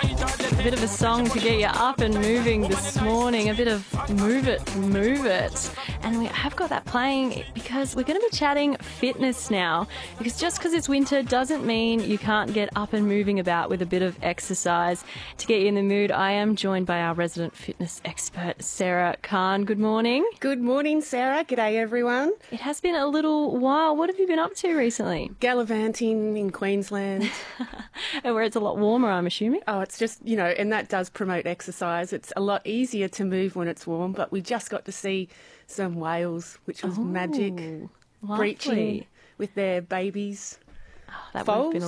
A bit of a song to get you up and moving this morning, a bit of move it, move it. And we have got that playing because we're going to be chatting fitness now, because just because it's winter doesn't mean you can't get up and moving about with a bit of exercise. To get you in the mood, I am joined by our resident fitness expert, Sarah Khan. Good morning. Good morning, Sarah. G'day, everyone. It has been a little while. What have you been up to recently? Gallivanting in Queensland. Where it's a lot warmer, I'm assuming. Oh, it's just, and that does promote exercise. It's a lot easier to move when it's warm, but we just got to see some whales, which was magic, lovely. breaching with their babies. That would have been a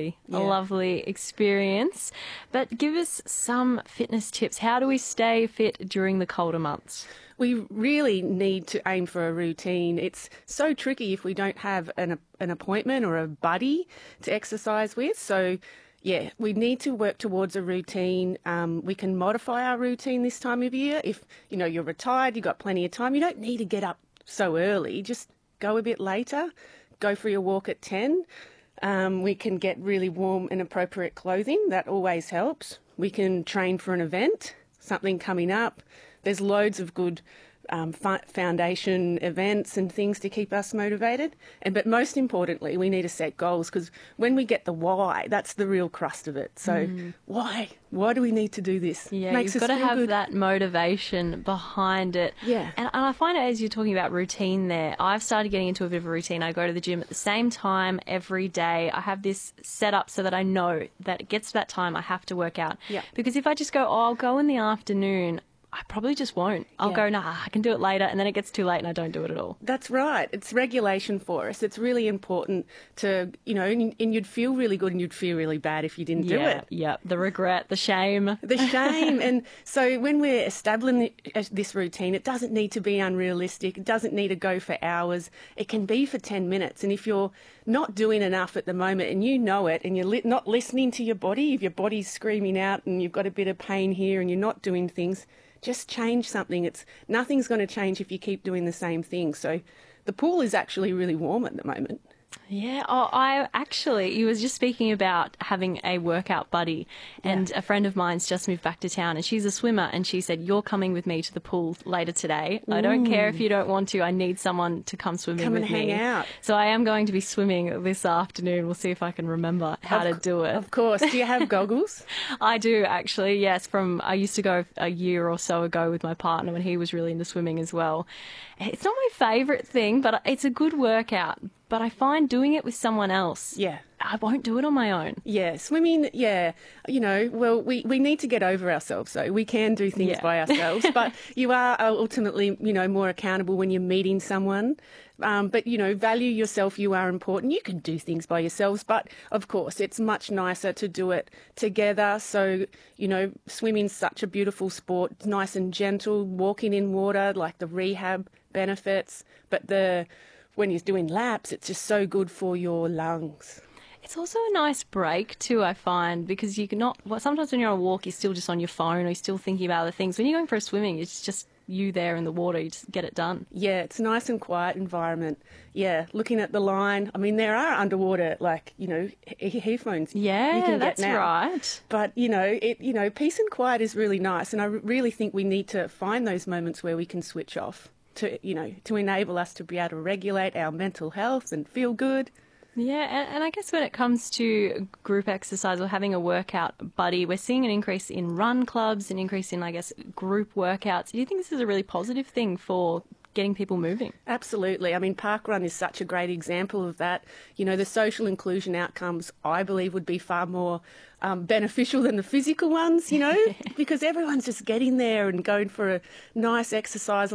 lovely experience. But give us some fitness tips. How do we stay fit during the colder months? We really need to aim for a routine. It's so tricky if we don't have an appointment or a buddy to exercise with. So, yeah, we need to work towards a routine. We can modify our routine this time of year. If, you're retired, you've got plenty of time, you don't need to get up so early. Just go a bit later. Go for your walk at 10. We can get really warm and appropriate clothing. That always helps. We can train for an event, something coming up. There's loads of good foundation events and things to keep us motivated. But most importantly, we need to set goals, because when we get the why, that's the real crust of it. So why? Why do we need to do this? Yeah, you've got to have that motivation behind it. Yeah. And I find it, as you're talking about routine there, I've started getting into a bit of a routine. I go to the gym at the same time every day. I have this set up so that I know that it gets to that time I have to work out. Yeah. Because if I just go, I'll go in the afternoon, I probably just won't. I'll go, I can do it later, and then it gets too late and I don't do it at all. That's right. It's regulation for us. It's really important to, and you'd feel really good and you'd feel really bad if you didn't do it. Yeah, the regret, the shame. The shame. And so when we're establishing this routine, it doesn't need to be unrealistic. It doesn't need to go for hours. It can be for 10 minutes. And if you're not doing enough at the moment and you know it, and you're not listening to your body, if your body's screaming out and you've got a bit of pain here and you're not doing things, just change something. Nothing's going to change if you keep doing the same thing. So the pool is actually really warm at the moment. Yeah, you was just speaking about having a workout buddy, and a friend of mine's just moved back to town, and she's a swimmer, and she said, you're coming with me to the pool later today. I don't care if you don't want to. I need someone to come swimming with me. Come and hang out. So I am going to be swimming this afternoon. We'll see if I can remember how to do it. Of course. Do you have goggles? I do, actually, yes. I used to go a year or so ago with my partner when he was really into swimming as well. It's not my favourite thing, but it's a good workout. But I find doing it with someone else, I won't do it on my own. Yeah, swimming, we need to get over ourselves, though. We can do things by ourselves, but you are ultimately, more accountable when you're meeting someone. But, value yourself. You are important. You can do things by yourselves, but, of course, it's much nicer to do it together. So, swimming's such a beautiful sport. It's nice and gentle, walking in water, like the rehab benefits, but when you're doing laps, it's just so good for your lungs. It's also a nice break too, I find, because sometimes when you're on a walk, you're still just on your phone or you're still thinking about other things. When you're going for a swimming, it's just you there in the water, you just get it done. Yeah, it's a nice and quiet environment. Yeah, looking at the line. I mean, there are underwater, headphones. Yeah, you can that's get now. right. But, peace and quiet is really nice. And I really think we need to find those moments where we can switch off to enable us to be able to regulate our mental health and feel good. Yeah, and I guess when it comes to group exercise or having a workout buddy, we're seeing an increase in run clubs, an increase in, group workouts. Do you think this is a really positive thing for getting people moving? Absolutely. I mean, parkrun is such a great example of that. The social inclusion outcomes, I believe, would be far more beneficial than the physical ones, because everyone's just getting there and going for a nice exercise